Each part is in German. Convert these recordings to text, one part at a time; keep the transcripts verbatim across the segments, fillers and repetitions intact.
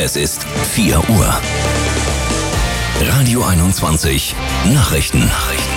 Es ist vier Uhr. Radio einundzwanzig Nachrichten. Nachrichten.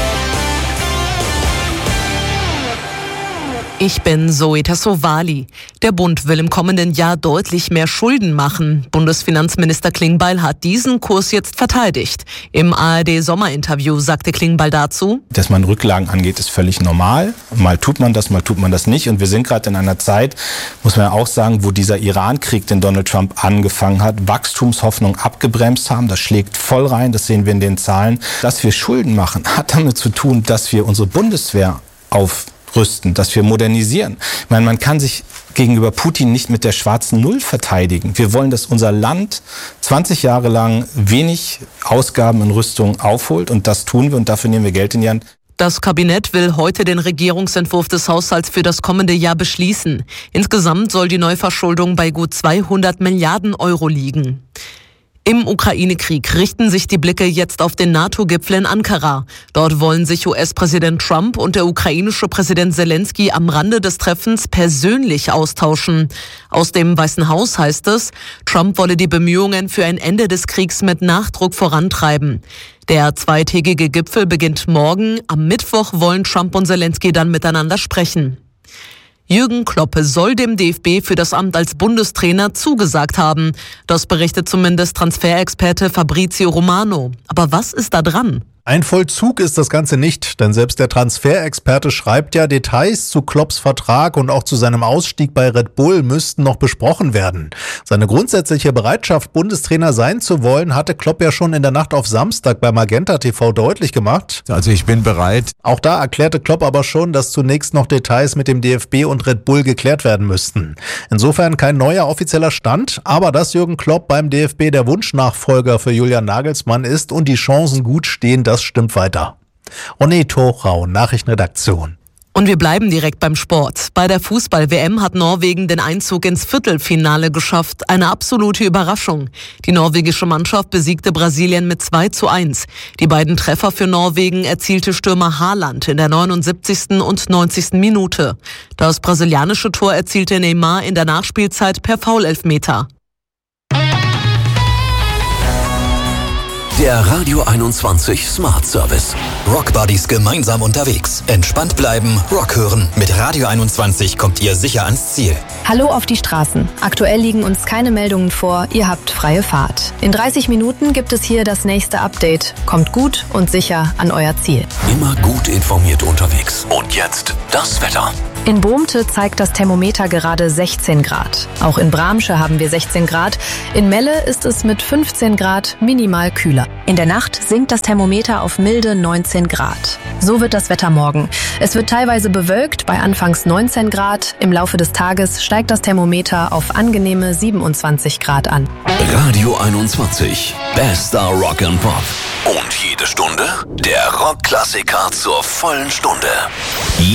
Ich bin Zoe Tassovali. Der Bund will im kommenden Jahr deutlich mehr Schulden machen. Bundesfinanzminister Klingbeil hat diesen Kurs jetzt verteidigt. Im A R D-Sommerinterview sagte Klingbeil dazu: Dass man Rücklagen angeht, ist völlig normal. Mal tut man das, mal tut man das nicht. Und wir sind gerade in einer Zeit, muss man ja auch sagen, wo dieser Iran-Krieg, den Donald Trump angefangen hat, Wachstumshoffnung abgebremst haben. Das schlägt voll rein, das sehen wir in den Zahlen. Dass wir Schulden machen, hat damit zu tun, dass wir unsere Bundeswehr auf rüsten, dass wir modernisieren. Ich meine, man kann sich gegenüber Putin nicht mit der schwarzen Null verteidigen. Wir wollen, dass unser Land zwanzig Jahre lang wenig Ausgaben in Rüstung aufholt, und das tun wir, und dafür nehmen wir Geld in die Hand. Das Kabinett will heute den Regierungsentwurf des Haushalts für das kommende Jahr beschließen. Insgesamt soll die Neuverschuldung bei gut zweihundert Milliarden Euro liegen. Im Ukraine-Krieg richten sich die Blicke jetzt auf den NATO-Gipfel in Ankara. Dort wollen sich U S-Präsident Trump und der ukrainische Präsident Zelensky am Rande des Treffens persönlich austauschen. Aus dem Weißen Haus heißt es, Trump wolle die Bemühungen für ein Ende des Kriegs mit Nachdruck vorantreiben. Der zweitägige Gipfel beginnt morgen. Am Mittwoch wollen Trump und Zelensky dann miteinander sprechen. Jürgen Klopp soll dem D F B für das Amt als Bundestrainer zugesagt haben. Das berichtet zumindest Transferexperte Fabrizio Romano. Aber was ist da dran? Ein Vollzug ist das Ganze nicht, denn selbst der Transferexperte schreibt ja, Details zu Klopps Vertrag und auch zu seinem Ausstieg bei Red Bull müssten noch besprochen werden. Seine grundsätzliche Bereitschaft, Bundestrainer sein zu wollen, hatte Klopp ja schon in der Nacht auf Samstag bei Magenta T V deutlich gemacht. Also ich bin bereit. Auch da erklärte Klopp aber schon, dass zunächst noch Details mit dem D F B und Red Bull geklärt werden müssten. Insofern kein neuer offizieller Stand, aber dass Jürgen Klopp beim D F B der Wunschnachfolger für Julian Nagelsmann ist und die Chancen gut stehen, das stimmt weiter. René Torau, Nachrichtenredaktion. Und wir bleiben direkt beim Sport. Bei der Fußball-W M hat Norwegen den Einzug ins Viertelfinale geschafft. Eine absolute Überraschung. Die norwegische Mannschaft besiegte Brasilien mit zwei zu eins. Die beiden Treffer für Norwegen erzielte Stürmer Haaland in der neunundsiebzigsten und neunzigsten Minute. Das brasilianische Tor erzielte Neymar in der Nachspielzeit per Foulelfmeter. Der Radio einundzwanzig Smart Service. Rock Buddies gemeinsam unterwegs. Entspannt bleiben, Rock hören. Mit Radio einundzwanzig kommt ihr sicher ans Ziel. Hallo auf die Straßen. Aktuell liegen uns keine Meldungen vor. Ihr habt freie Fahrt. In dreißig Minuten gibt es hier das nächste Update. Kommt gut und sicher an euer Ziel. Immer gut informiert unterwegs. Und jetzt das Wetter. In Boomte zeigt das Thermometer gerade sechzehn Grad. Auch in Bramsche haben wir sechzehn Grad. In Melle ist es mit fünfzehn Grad minimal kühler. In der Nacht sinkt das Thermometer auf milde neunzehn Grad. So wird das Wetter morgen. Es wird teilweise bewölkt bei anfangs neunzehn Grad. Im Laufe des Tages steigt das Thermometer auf angenehme siebenundzwanzig Grad an. Radio einundzwanzig. Bester Rock and Pop. Und jede Stunde der Rockklassiker zur vollen Stunde.